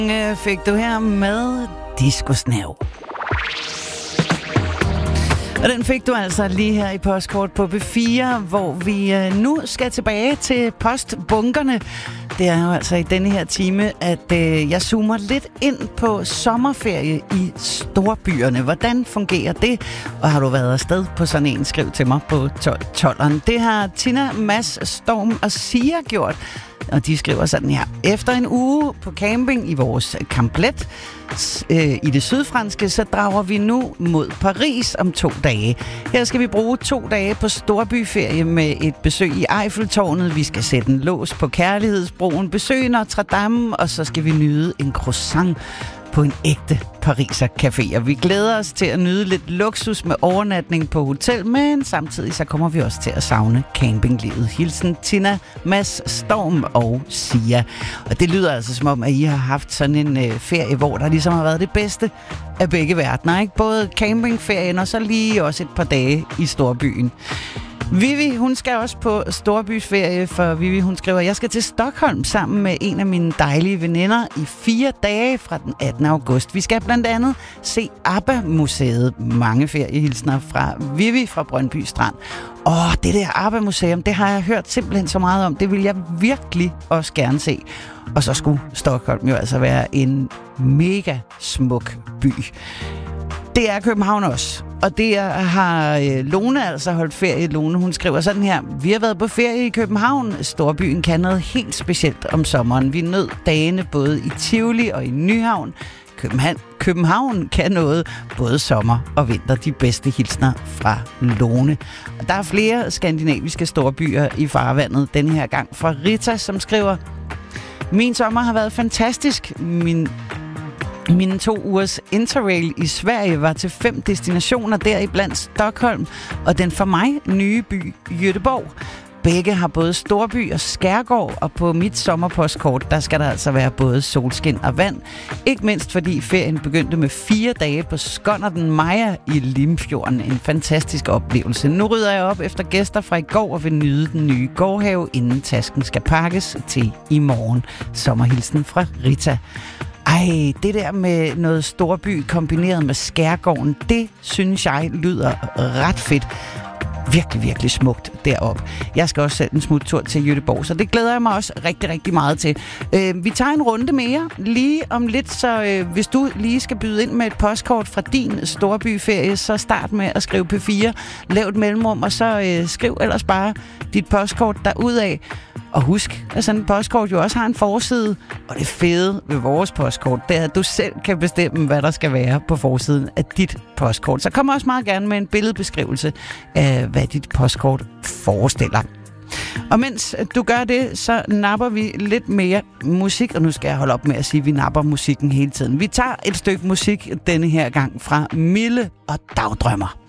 Fik du her med Disco-snæv. Og den fik du altså lige her i Postkort på B4, hvor vi nu skal tilbage til postbunkerne. Det er jo altså i denne her time, at jeg zoomer lidt ind på sommerferie i storbyerne. Hvordan fungerer det? Og har du været afsted på sådan en, skriv til mig på 12'eren. Det har Tina, Mads, Storm og Sia gjort. Og de skriver sådan her: efter en uge på camping i vores Camplet i det sydfranske, så drager vi nu mod Paris om 2 dage. Her skal vi bruge 2 dage på storbyferie med et besøg i Eiffeltårnet. Vi skal sætte en lås på Kærlighedsbroen, besøge Notre Dame, og så skal vi nyde en croissant på en ægte Pariser café. Og vi glæder os til at nyde lidt luksus med overnatning på hotel, men samtidig så kommer vi også til at savne campinglivet. Hilsen Tina, Mads, Storm og Sia. Og det lyder altså som om, at I har haft sådan en ferie, hvor der ligesom har været det bedste af begge verdener, ikke? Både campingferien og så lige også et par dage i storbyen. Vivi, hun skal også på storbysferie, for Vivi, hun skriver: jeg skal til Stockholm sammen med en af mine dejlige veninder i 4 dage fra den 18. august. Vi skal blandt andet se ABBA-museet. Mange feriehilsner fra Vivi fra Brøndby Strand. Det der ABBA-museum, det har jeg hørt simpelthen så meget om. Det vil jeg virkelig også gerne se. Og så skulle Stockholm jo altså være en mega smuk by. Det er København også. Og det har Lone altså holdt ferie. Lone, hun skriver sådan her: vi har været på ferie i København. Storbyen kan noget helt specielt om sommeren. Vi nød dagene både i Tivoli og i Nyhavn. København kan noget både sommer og vinter. De bedste hilsner fra Lone. Og der er flere skandinaviske storbyer i farvandet denne her gang. Fra Rita, som skriver: min sommer har været fantastisk. Mine 2 ugers interrail i Sverige var til 5 destinationer, deriblandt Stockholm og den for mig nye by Göteborg. Begge har både storby og skærgård, og på mit sommerpostkort, der skal der altså være både solskin og vand. Ikke mindst fordi ferien begyndte med 4 dage på Skonnerten Maja i Limfjorden. En fantastisk oplevelse. Nu rydder jeg op efter gæster fra i går og vil nyde den nye gårdhave, inden tasken skal pakkes til i morgen. Sommerhilsen fra Rita. Ej, det der med noget storby kombineret med skærgården, det synes jeg lyder ret fedt. Virkelig, virkelig smukt deroppe. Jeg skal også sætte en smuttur til Göteborg, så det glæder jeg mig også rigtig, rigtig meget til. Vi tager en runde mere lige om lidt, så hvis du lige skal byde ind med et postkort fra din storbyferie, så start med at skrive P4, lav et mellemrum, og så skriv ellers bare dit postkort derudad. Og husk, at sådan et postkort jo også har en forside, og det fede ved vores postkort, det er, at du selv kan bestemme, hvad der skal være på forsiden af dit postkort. Så kom også meget gerne med en billedbeskrivelse af, hvad dit postkort forestiller. Og mens du gør det, så napper vi lidt mere musik, og nu skal jeg holde op med at sige, at vi napper musikken hele tiden. Vi tager et stykke musik denne her gang fra Mille og Dagdrømmer.